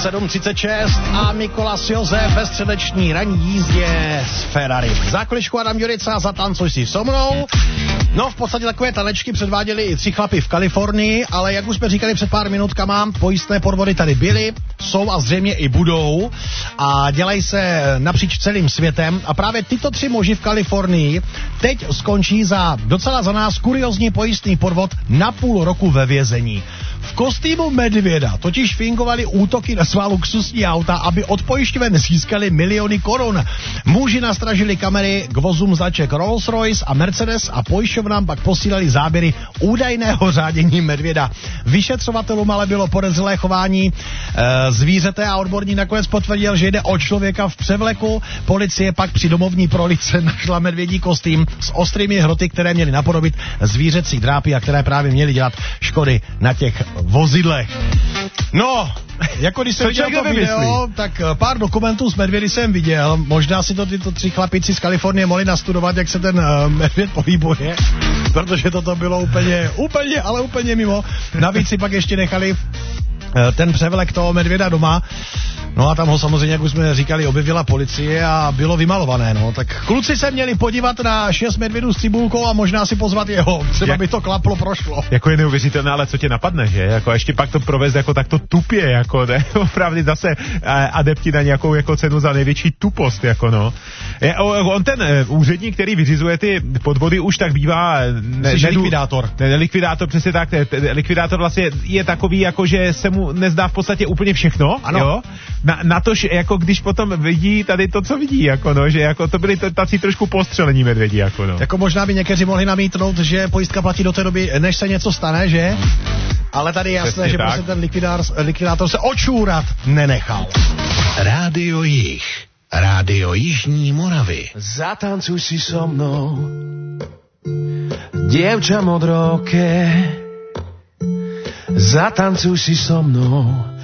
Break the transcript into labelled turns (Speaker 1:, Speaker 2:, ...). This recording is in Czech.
Speaker 1: 7:36 a Mikolas Josef ve středeční ranní jízdě z Ferrari. Zákoličku Adam Jurica, Zatancuj si so mnou. No, v podstatě takové tanečky předváděli i 3 chlapy v Kalifornii, ale jak už jsme říkali před pár minutkama, pojistné podvody tady byly, jsou a zřejmě i budou a dělají se napříč celým světem a právě tyto 3 muži v Kalifornii teď skončí docela za nás kuriózní pojistný podvod na půl roku ve vězení. V kostýmu medvěda totiž fingovali útoky na svá luxusní auta, aby od pojišťoven získali miliony korun. Muži nastražili kamery k vozům značek Rolls-Royce a Mercedes a pojišťovnám pak posílali záběry údajného řádění medvěda. Vyšetřovatelům ale bylo podezřelé chování zvířete a odborník nakonec potvrdil, že jde o člověka v převleku. Policie pak při domovní prohlídce našla medvědí kostým s ostrými hroty, které měly napodobit zvířecí drápy a které právě měly dělat škody na těch vozidlech. No, jako když jsem viděl to video, tak pár dokumentů z medvědy jsem viděl. Možná si to tyto 3 chlapici z Kalifornie mohli nastudovat, jak se ten medvěd pohybuje, protože toto bylo úplně mimo. Navíc si pak ještě nechali ten převlek toho medvěda doma. No a tam ho samozřejmě, jak už jsme říkali, objevila policie a bylo vymalované, no. Tak kluci se měli podívat na 6 medvědů s cibulkou a možná si pozvat jeho. Třeba by to klaplo, prošlo.
Speaker 2: Jako je neuvěřitelné, ale co tě napadne, že? Jako ještě pak to provést jako takto tupě, jako ne? Opravdu zase adepti na nějakou jako cenu za největší tupost, jako no. On ten úředník, který vyřizuje ty podvody, už tak bývá...
Speaker 1: likvidátor.
Speaker 2: Likvidátor, přesně tak. Likvidátor vlastně je takový, jako že se mu nezdá v podstatě úplně všechno,
Speaker 1: ano.
Speaker 2: Jo? Na to, že jako když potom vidí tady to, co vidí, jako no, že jako to byli tací trošku postřelení medvědi, jako no.
Speaker 1: Jako možná by někteří mohli namítnout, že pojistka platí do té doby, než se něco stane, že? Ale tady je jasné, přesně že tak. Prostě ten likvidátor se očůrat nenechal.
Speaker 3: Rádio Jih. Rádio Jižní Moravy.
Speaker 4: Zatancuj si so mnou, dievča modroké. Zatancuj si so mnou,